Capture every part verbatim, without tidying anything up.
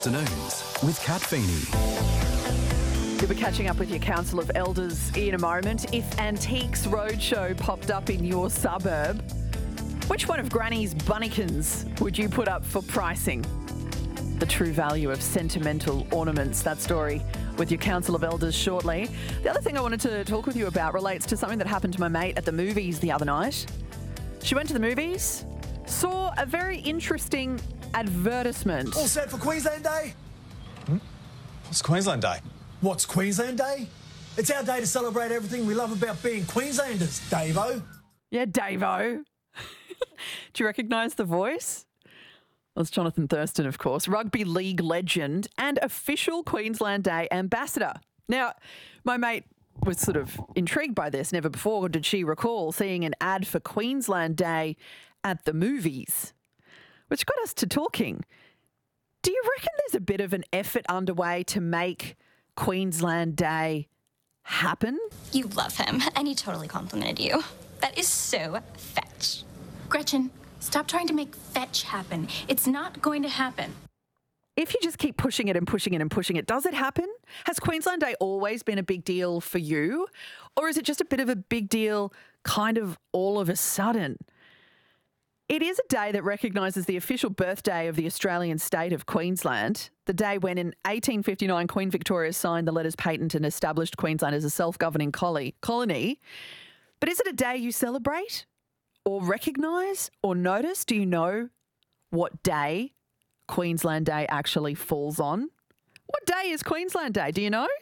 Afternoons with Kat Feeney. You'll be catching up with your Council of Elders in a moment. If Antiques Roadshow popped up in your suburb, which one of Granny's Bunnykins would you put up for pricing? The true value of sentimental ornaments. That story with your Council of Elders shortly. The other thing I wanted to talk with you about relates to something that happened to my mate at the movies the other night. She went to the movies, saw a very interesting advertisement. All set for Queensland Day? Hmm? What's Queensland Day? What's Queensland Day? It's our day to celebrate everything we love about being Queenslanders, Davo. Yeah, Davo. Do you recognise the voice? Well, it's Jonathan Thurston, of course, rugby league legend and official Queensland Day ambassador. Now, my mate was sort of intrigued by this. Never before did she recall seeing an ad for Queensland Day at the movies, which got us to talking. Do you reckon there's a bit of an effort underway to make Queensland Day happen? You love him, and he totally complimented you. That is so fetch. Gretchen, stop trying to make fetch happen. It's not going to happen. If you just keep pushing it and pushing it and pushing it, does it happen? Has Queensland Day always been a big deal for you? Or is it just a bit of a big deal kind of all of a sudden? It is a day that recognises the official birthday of the Australian state of Queensland, the day when in eighteen fifty-nine Queen Victoria signed the letters patent and established Queensland as a self-governing colony. But is it a day you celebrate or recognise or notice? Do you know what day Queensland Day actually falls on? What day is Queensland Day? Do you know?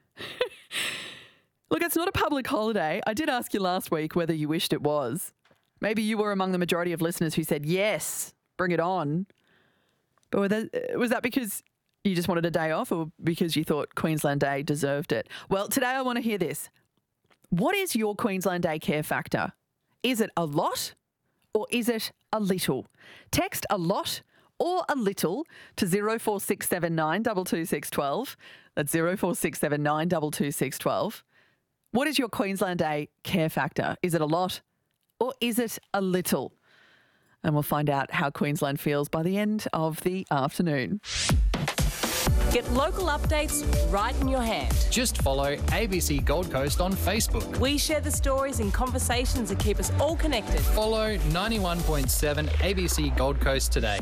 Look, it's not a public holiday. I did ask you last week whether you wished it was. Maybe you were among the majority of listeners who said, yes, bring it on. But was that, was that because you just wanted a day off or because you thought Queensland Day deserved it? Well, today I want to hear this. What is your Queensland Day care factor? Is it a lot or is it a little? Text a lot or a little to zero four six seven nine two two six one two. That's zero four six seven nine two two six one two. What is your Queensland Day care factor? Is it a lot or is it a little? And we'll find out how Queensland feels by the end of the afternoon. Get local updates right in your hand. Just follow A B C Gold Coast on Facebook. We share the stories and conversations that keep us all connected. Follow ninety-one point seven A B C Gold Coast today.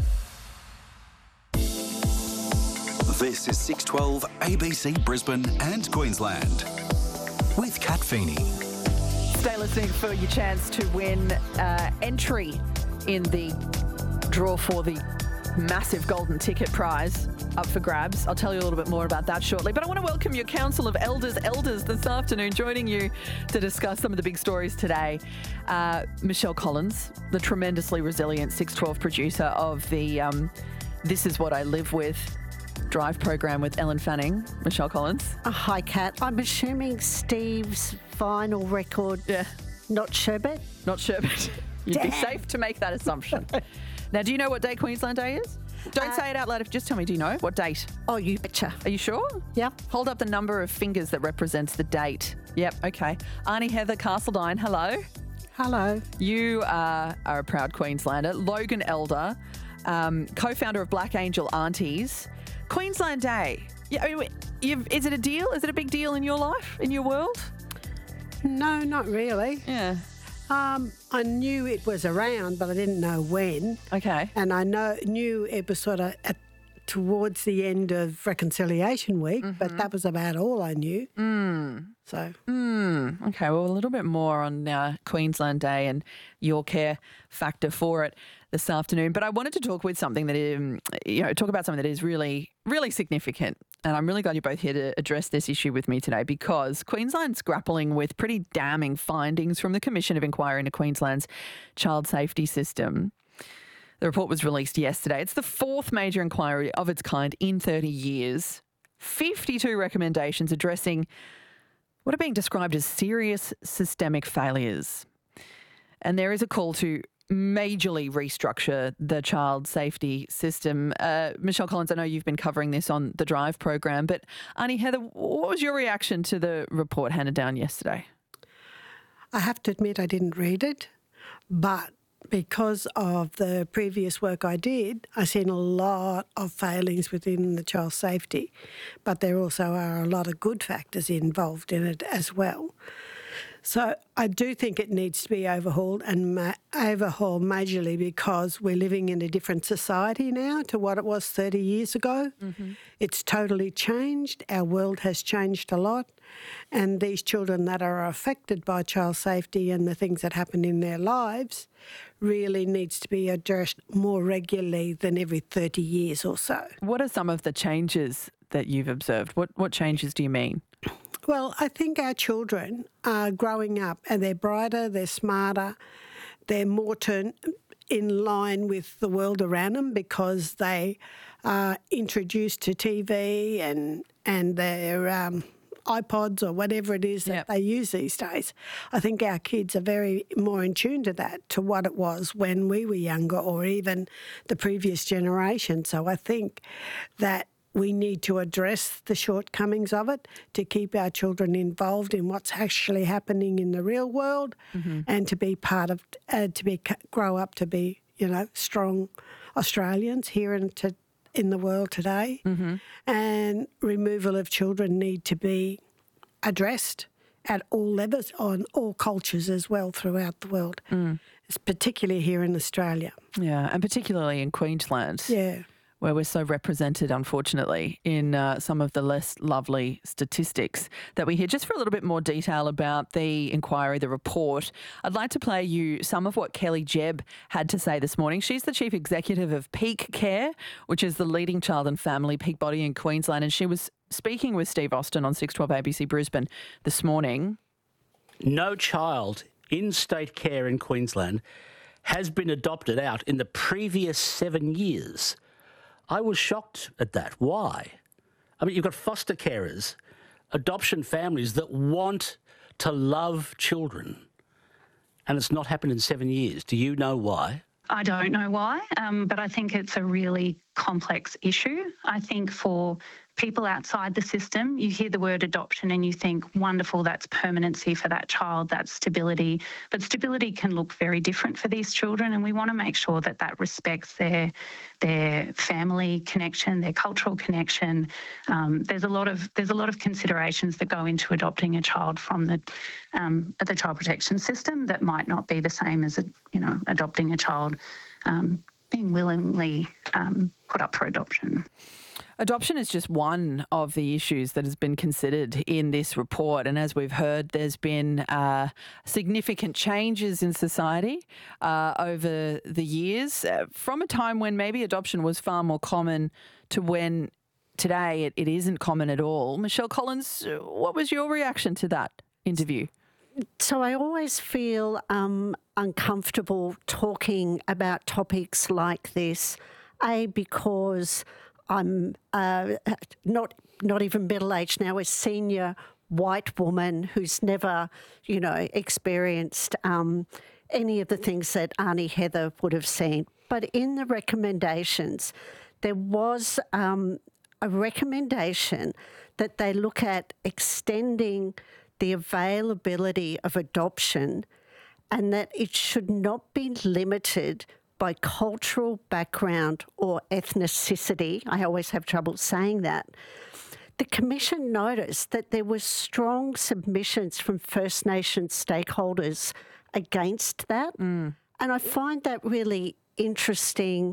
This is six twelve A B C Brisbane and Queensland with Kat Feeney. Stay listening for your chance to win uh, entry in the draw for the massive golden ticket prize up for grabs. I'll tell you a little bit more about that shortly. But I want to welcome your Council of Elders elders this afternoon, joining you to discuss some of the big stories today. Uh, Michelle Collins, the tremendously resilient six twelve producer of the um, This Is What I Live With Drive program with Ellen Fanning. Michelle Collins. Oh, hi, Kat. I'm assuming Steve's vinyl record, Yeah. not Sherbet? Not Sherbet. You'd Damn. be safe to make that assumption. Now, do you know what day Queensland Day is? Don't Uh, say it out loud. If Just tell me, do you know? What date? Oh, you betcha. Are you sure? Yeah. Hold up the number of fingers that represents the date. Yep, okay. Arnie Heather Castledine, hello. Hello. You uh, are a proud Queenslander. Logan Elder, um, co-founder of Black Angel Aunties. Queensland Day. Yeah, I mean, you've, is it a deal? Is it a big deal in your life, in your world? No, not really. Yeah. Um, I knew it was around, but I didn't know when. Okay. And I know knew it was sort of at, towards the end of Reconciliation Week, Mm-hmm. but that was about all I knew. Mm. So, Mm. Okay, well, a little bit more on uh, Queensland Day and your care factor for it this afternoon. But I wanted to talk with something that, um, you know, talk about something that is really, really significant. And I'm really glad you're both here to address this issue with me today, because Queensland's grappling with pretty damning findings from the Commission of Inquiry into Queensland's child safety system. The report was released yesterday. It's the fourth major inquiry of its kind in thirty years. fifty-two recommendations addressing what are being described as serious systemic failures. And there is a call to majorly restructure the child safety system. Uh, Michelle Collins, I know you've been covering this on the Drive program, but Arnie Heather, what was your reaction to the report handed down yesterday? I have to admit I didn't read it, but because of the previous work I did, I've seen a lot of failings within the child safety, but there also are a lot of good factors involved in it as well. So I do think it needs to be overhauled and ma- overhauled majorly because we're living in a different society now to what it was thirty years ago. Mm-hmm. It's totally changed. Our world has changed a lot. And these children that are affected by child safety and the things that happen in their lives really needs to be addressed more regularly than every thirty years or so. What are some of the changes that you've observed? What, what changes do you mean? Well, I think our children are growing up and they're brighter, they're smarter, they're more turn in line with the world around them because they are introduced to T V and, and their um, iPods or whatever it is that yep. they use these days. I think our kids are very more in tune to that, to what it was when we were younger or even the previous generation. So I think that we need to address the shortcomings of it to keep our children involved in what's actually happening in the real world mm-hmm. and to be part of, uh, to be grow up to be, you know, strong Australians here in, to, in the world today. Mm-hmm. And removal of children need to be addressed at all levels, on all cultures as well throughout the world, mm. it's particularly here in Australia. Yeah, and particularly in Queensland. Yeah. Where we're so represented, unfortunately, in uh, some of the less lovely statistics that we hear. Just for a little bit more detail about the inquiry, the report, I'd like to play you some of what Kelly Jebb had to say this morning. She's the Chief Executive of Peak Care, which is the leading child and family peak body in Queensland, and she was speaking with Steve Austin on six twelve A B C Brisbane this morning. No child in state care in Queensland has been adopted out in the previous seven years. I was shocked at that. Why? I mean, you've got foster carers, adoption families that want to love children, and it's not happened in seven years. Do you know why? I don't know why, um, but I think it's a really complex issue. I think for people outside the system, you hear the word adoption and you think, wonderful, that's permanency for that child, that's stability. But stability can look very different for these children, and we want to make sure that that respects their their family connection, their cultural connection. Um, there's a lot of there's a lot of considerations that go into adopting a child from the um, the child protection system that might not be the same as a, you know adopting a child um, being willingly um, put up for adoption. Adoption is just one of the issues that has been considered in this report. And as we've heard, there's been uh, significant changes in society uh, over the years, uh, from a time when maybe adoption was far more common to when today it, it isn't common at all. Michelle Collins, what was your reaction to that interview? So I always feel um, uncomfortable talking about topics like this, A, because I'm uh, not not even middle-aged now, a senior white woman who's never, you know, experienced um, any of the things that Auntie Heather would have seen. But in the recommendations, there was um, a recommendation that they look at extending the availability of adoption and that it should not be limited by cultural background or ethnicity. I always have trouble saying that. The Commission noticed that there were strong submissions from First Nations stakeholders against that. Mm. And I find that really interesting.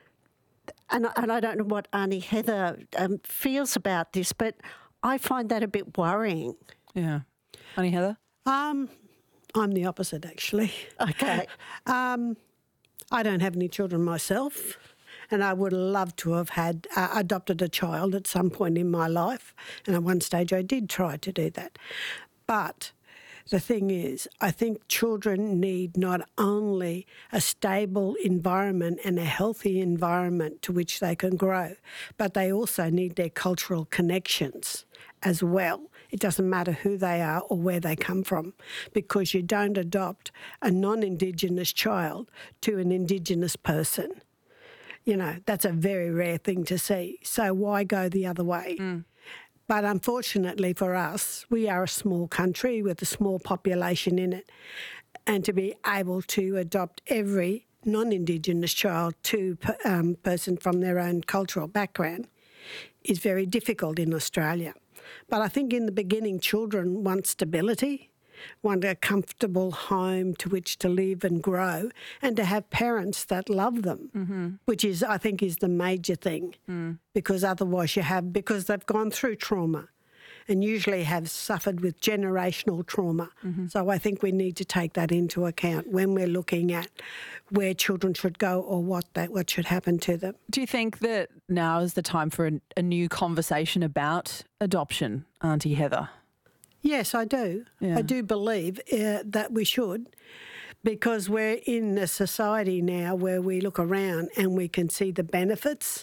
And, and I don't know what Auntie Heather um, feels about this, but I find that a bit worrying. Yeah. Auntie Heather? Um, I'm the opposite, actually. Okay. um, I don't have any children myself, and I would love to have had uh, adopted a child at some point in my life, and at one stage I did try to do that. But the thing is, I think children need not only a stable environment and a healthy environment to which they can grow, but they also need their cultural connections as well. It doesn't matter who they are or where they come from, because you don't adopt a non-Indigenous child to an Indigenous person. You know, that's a very rare thing to see. So why go the other way? Mm. But unfortunately for us, we are a small country with a small population in it. and to be able to adopt every non-Indigenous child to um, person from their own cultural background is very difficult in Australia. But I think in the beginning, children want stability, want a comfortable home to which to live and grow, and to have parents that love them, mm-hmm. which is, I think, is the major thing. Mm. Because otherwise you have, because they've gone through trauma and usually have suffered with generational trauma. Mm-hmm. So I think we need to take that into account when we're looking at where children should go or what that what should happen to them. Do you think that now is the time for a, a new conversation about adoption, Auntie Heather? Yes, I do. Yeah. I do believe uh, that we should, because we're in a society now where we look around and we can see the benefits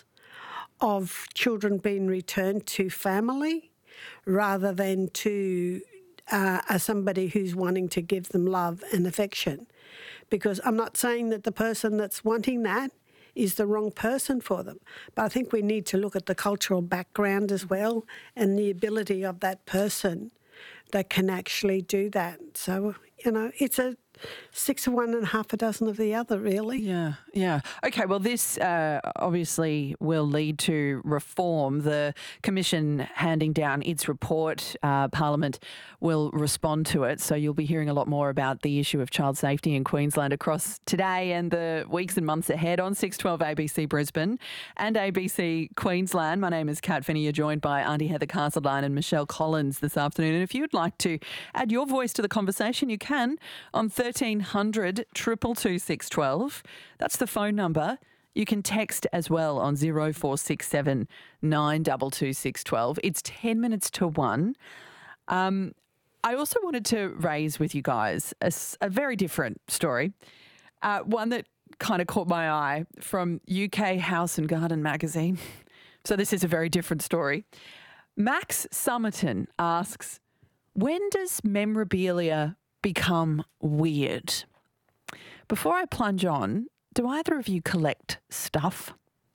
of children being returned to family rather than to uh, somebody who's wanting to give them love and affection. Because I'm not saying that the person that's wanting that is the wrong person for them, but I think we need to look at the cultural background as well and the ability of that person that can actually do that. So, you know, it's a six of one and half a dozen of the other, really. Yeah, yeah. Okay, well, this uh, obviously will lead to reform. The Commission handing down its report, uh, Parliament will respond to it. So you'll be hearing a lot more about the issue of child safety in Queensland across today and the weeks and months ahead on six twelve A B C Brisbane and A B C Queensland. My name is Kat Finney. You're joined by Auntie Heather Castledine and Michelle Collins this afternoon. And if you'd like to add your voice to the conversation, you can on thirteen hundred two two two six one two. That's the phone number. You can text as well on zero four six seven nine two two six one two. It's ten minutes to one. Um, I also wanted to raise with you guys a, a very different story, uh, one that kind of caught my eye from U K House and Garden magazine. So this is a very different story. Max Summerton asks, when does memorabilia become weird? Before I plunge on, do either of you collect stuff?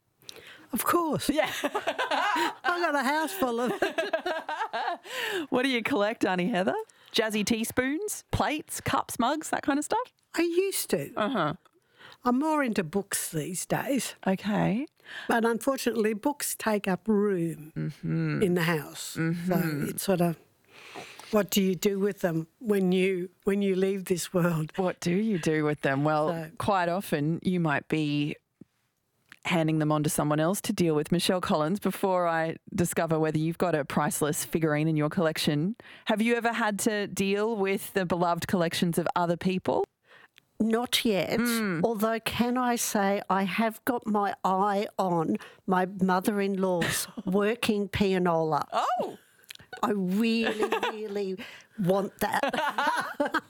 Of course. Yeah. I've got a house full of it. What do you collect, Auntie Heather? Jazzy teaspoons, plates, cups, mugs, that kind of stuff? I used to. Uh-huh. I'm more into books these days. Okay. But unfortunately, books take up room mm-hmm. in the house. Mm-hmm. So it's sort of, what do you do with them when you when you leave this world? What do you do with them? Well, so, quite often you might be handing them on to someone else to deal with. Michelle Collins, before I discover whether you've got a priceless figurine in your collection, have you ever had to deal with the beloved collections of other people? Not yet, mm. although can I say I have got my eye on my mother-in-law's working pianola. Oh! I really, really want that.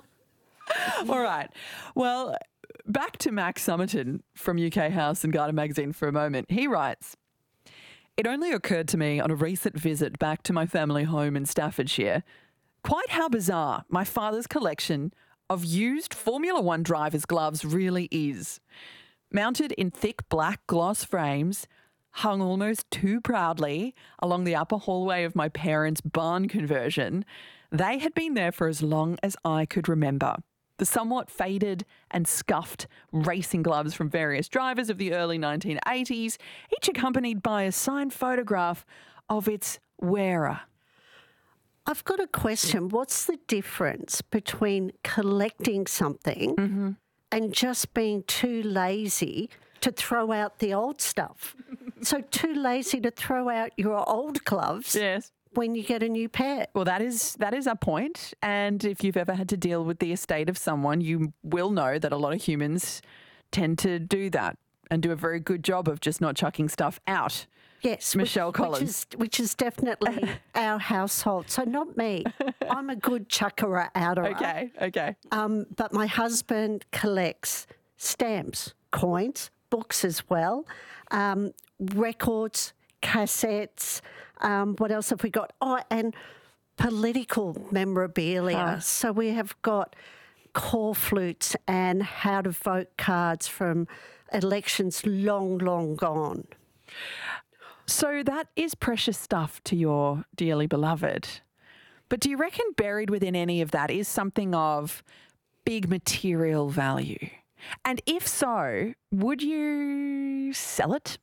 All right. Well, back to Max Summerton from U K House and Garden magazine for a moment. He writes, it only occurred to me on a recent visit back to my family home in Staffordshire quite how bizarre my father's collection of used Formula One drivers' gloves really is. Mounted in thick black gloss frames, hung almost too proudly along the upper hallway of my parents' barn conversion, they had been there for as long as I could remember. The somewhat faded and scuffed racing gloves from various drivers of the early nineteen eighties, each accompanied by a signed photograph of its wearer. I've got a question. What's the difference between collecting something mm-hmm. and just being too lazy to throw out the old stuff? So too lazy to throw out your old gloves yes. when you get a new pair. Well, that is that is a point. And if you've ever had to deal with the estate of someone, you will know that a lot of humans tend to do that and do a very good job of just not chucking stuff out. Yes, Michelle which, Collins. Which is, which is definitely our household. So not me. I'm a good chuckerer outerer. Okay, okay. Um, but my husband collects stamps, coins, books as well, um, records, cassettes. Um, what else have we got? Oh, and political memorabilia. Oh. So we have got call flutes and how to vote cards from elections long, long gone. So that is precious stuff to your dearly beloved. But do you reckon buried within any of that is something of big material value? And if so, would you sell it?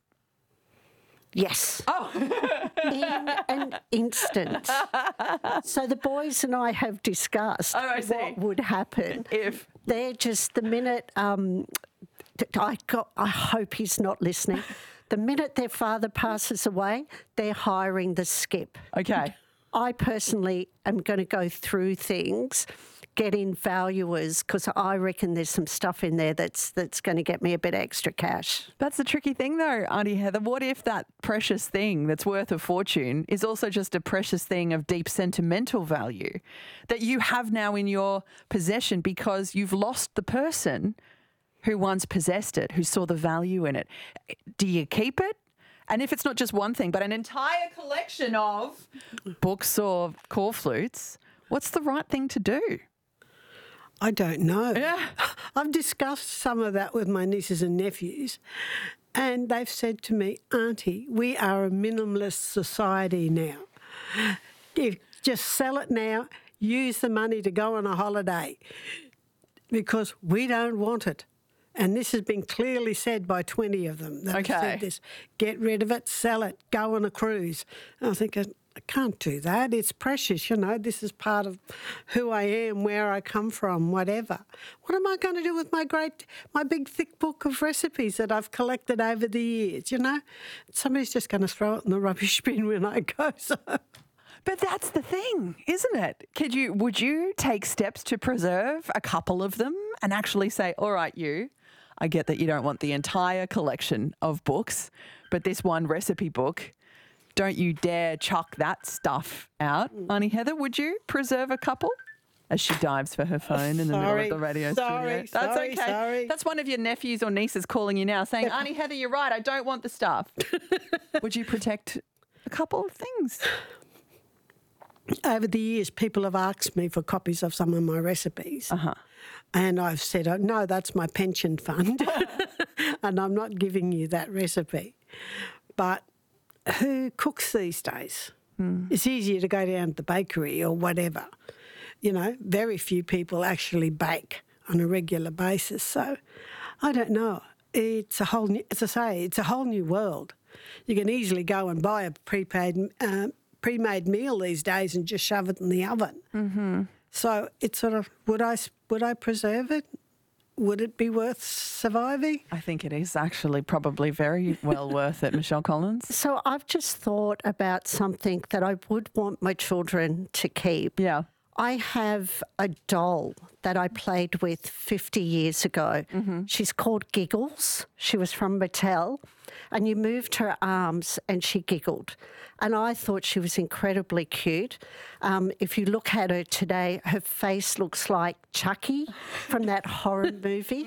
Yes. Oh. In an instant. So the boys and I have discussed Oh, I see. what would happen If they're just the minute um, I got. I hope he's not listening. The minute their father passes away, they're hiring the skip. Okay. I personally am going to go through things, get in valuers, because I reckon there's some stuff in there that's that's going to get me a bit extra cash. That's the tricky thing though, Auntie Heather. What if that precious thing that's worth a fortune is also just a precious thing of deep sentimental value that you have now in your possession because you've lost the person who once possessed it, who saw the value in it? Do you keep it? And if it's not just one thing, but an entire collection of books or corflutes, what's the right thing to do? I don't know. Yeah. I've discussed some of that with my nieces and nephews, and they've said to me, Auntie, we are a minimalist society now. You just sell it now, use the money to go on a holiday because we don't want it. And this has been clearly said by twenty of them that Okay. have said this. Get rid of it, sell it, go on a cruise. And I think, I can't do that. It's precious, you know. This is part of who I am, where I come from, whatever. What am I going to do with my great, my big thick book of recipes that I've collected over the years, you know? Somebody's just going to throw it in the rubbish bin when I go, so... But that's the thing, isn't it? Could you, would you take steps to preserve a couple of them and actually say, all right, you, I get that you don't want the entire collection of books, but this one recipe book, don't you dare chuck that stuff out. Auntie Heather, would you preserve a couple? As she dives for her phone in the middle Sorry, of the radio sorry, studio. That's sorry, okay. sorry. That's one of your nephews or nieces calling you now saying, Auntie Heather, you're right, I don't want the stuff. Would you protect a couple of things? Over the years, people have asked me for copies of some of my recipes. Uh-huh. And I've said, oh, no, that's my pension fund, and I'm not giving you that recipe. But who cooks these days? Mm. It's easier to go down to the bakery or whatever. You know, very few people actually bake on a regular basis. So I don't know. It's a whole new, as I say, it's a whole new world. You can easily go and buy a prepaid uh, pre-made meal these days and just shove it in the oven. Mm-hmm. So it's sort of, would I would I preserve it? Would it be worth surviving? I think it is actually probably very well worth it, Michelle Collins. So I've just thought about something that I would want my children to keep. Yeah. I have a doll that I played with fifty years ago. Mm-hmm. She's called Giggles. She was from Mattel, and you moved her arms and she giggled. And I thought she was incredibly cute. Um, if you look at her today, her face looks like Chucky from that horror movie.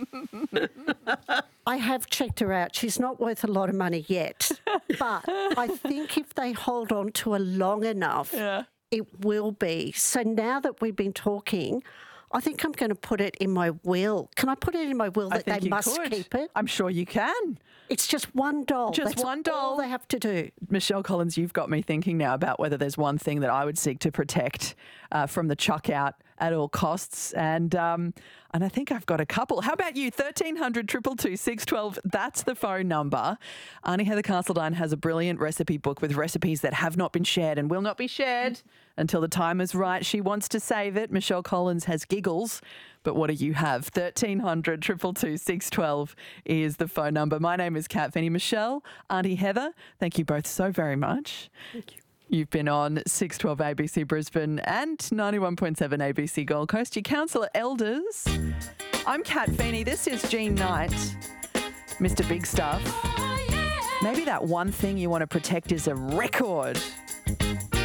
I have checked her out. She's not worth a lot of money yet. But I think if they hold on to her long enough, yeah. it will be. So now that we've been talking, I think I'm going to put it in my will. Can I put it in my will I that think they you must could. keep it? I'm sure you can. It's just one doll. Just That's one doll. all they have to do. Michelle Collins, you've got me thinking now about whether there's one thing that I would seek to protect uh, from the chuck out at all costs. And um, and I think I've got a couple. How about you? thirteen hundred, two two two, six one two. That's the phone number. Auntie Heather Castledine has a brilliant recipe book with recipes that have not been shared and will not be shared until the time is right. She wants to save it. Michelle Collins has Giggles. But what do you have? thirteen hundred, two two two, six one two is the phone number. My name is Kat Finney. Michelle, Auntie Heather, thank you both so very much. Thank you. You've been on six twelve A B C Brisbane and ninety-one point seven A B C Gold Coast. Your council elders. I'm Kat Feeney. This is Jean Knight, Mister Big Stuff. Maybe that one thing you want to protect is a record.